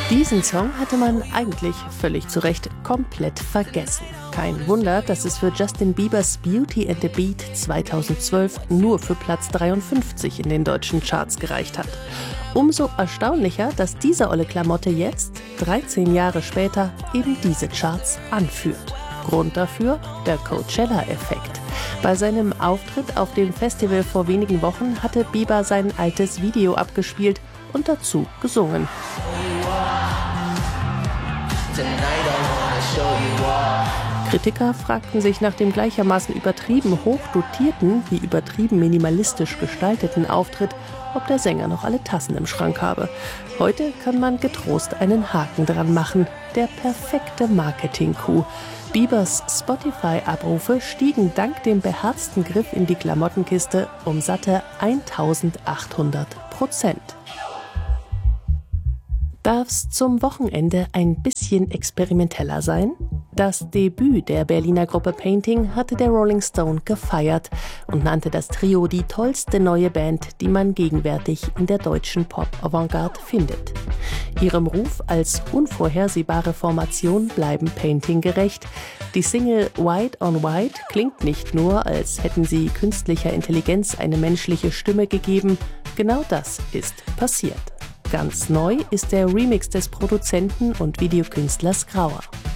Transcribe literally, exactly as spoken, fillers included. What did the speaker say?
Diesen Song hatte man eigentlich völlig zu Recht komplett vergessen. Kein Wunder, dass es für Justin Biebers Beauty and the Beat zweitausendzwölf nur für Platz dreiundfünfzig in den deutschen Charts gereicht hat. Umso erstaunlicher, dass diese olle Klamotte jetzt, dreizehn Jahre später, eben diese Charts anführt. Grund dafür? Der Coachella-Effekt. Bei seinem Auftritt auf dem Festival vor wenigen Wochen hatte Bieber sein altes Video abgespielt und dazu gesungen. Kritiker fragten sich nach dem gleichermaßen übertrieben hoch dotierten wie übertrieben minimalistisch gestalteten Auftritt, ob der Sänger noch alle Tassen im Schrank habe. Heute kann man getrost einen Haken dran machen. Der perfekte Marketing-Coup. Biebers Spotify-Abrufe stiegen dank dem beherzten Griff in die Klamottenkiste um satte eintausendachthundert Prozent. Darf's zum Wochenende ein bisschen experimenteller sein? Das Debüt der Berliner Gruppe Painting hatte der Rolling Stone gefeiert und nannte das Trio die tollste neue Band, die man gegenwärtig in der deutschen Pop-Avantgarde findet. Ihrem Ruf als unvorhersehbare Formation bleiben Painting gerecht. Die Single White on White klingt nicht nur, als hätten sie künstlicher Intelligenz eine menschliche Stimme gegeben. Genau das ist passiert. Ganz neu ist der Remix des Produzenten und Videokünstlers Grauer.